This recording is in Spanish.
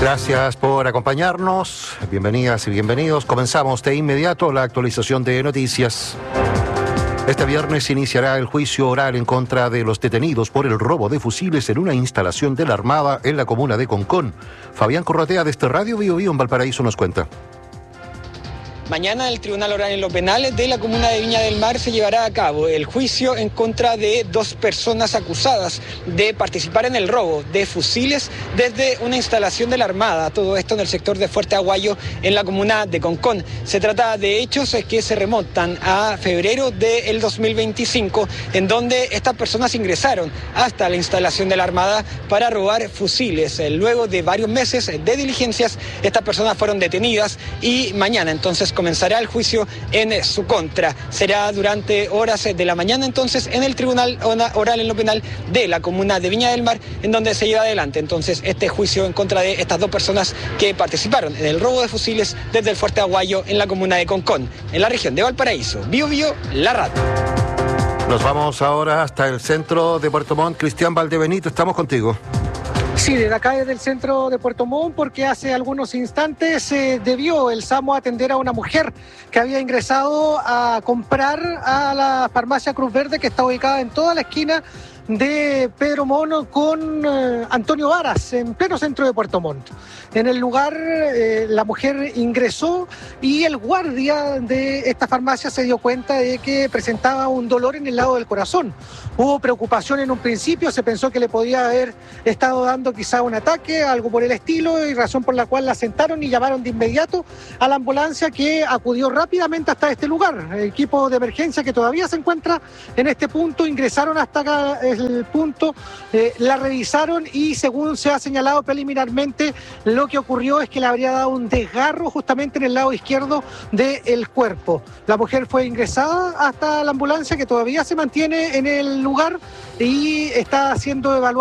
Gracias por acompañarnos. Bienvenidas y bienvenidos. Comenzamos de inmediato la actualización de noticias. Este viernes iniciará el juicio oral en contra de los detenidos por el robo de fusiles en una instalación de la Armada en la comuna de Concón. Fabián Corratea, desde Radio Bio Bio en Valparaíso, nos cuenta. Mañana el Tribunal Oral en lo Penal de la comuna de Viña del Mar se llevará a cabo el juicio en contra de dos personas acusadas de participar en el robo de fusiles desde una instalación de la Armada, todo esto en el sector de Fuerte Aguayo en la comuna de Concón. Se trata de hechos que se remontan a febrero del 2025, en donde estas personas ingresaron hasta la instalación de la Armada para robar fusiles. Luego de varios meses de diligencias, estas personas fueron detenidas y mañana entonces comenzará el juicio en su contra. Será durante horas de la mañana entonces en el Tribunal Oral en lo Penal de la comuna de Viña del Mar, en donde se lleva adelante entonces este juicio en contra de estas dos personas que participaron en el robo de fusiles desde el Fuerte Aguayo en la comuna de Concón, en la región de Valparaíso. Bio Bio, la radio. Nos vamos ahora hasta el centro de Puerto Montt. Cristian Valdebenito, estamos contigo. Sí, desde acá desde el centro de Puerto Montt, porque hace algunos instantes debió el SAMU atender a una mujer que había ingresado a comprar a la farmacia Cruz Verde, que está ubicada en toda la esquina de Pedro Mono con Antonio Varas, en pleno centro de Puerto Montt. En el lugar la mujer ingresó y el guardia de esta farmacia se dio cuenta de que presentaba un dolor en el lado del corazón. Hubo preocupación en un principio, se pensó que le podía haber estado dando quizá un ataque, algo por el estilo, y razón por la cual la sentaron y llamaron de inmediato a la ambulancia, que acudió rápidamente hasta este lugar. El equipo de emergencia, que todavía se encuentra en este punto, ingresaron hasta acá el punto, la revisaron y, según se ha señalado preliminarmente, lo que ocurrió es que le habría dado un desgarro justamente en el lado izquierdo del cuerpo. La mujer fue ingresada hasta la ambulancia, que todavía se mantiene en el lugar y está siendo evaluada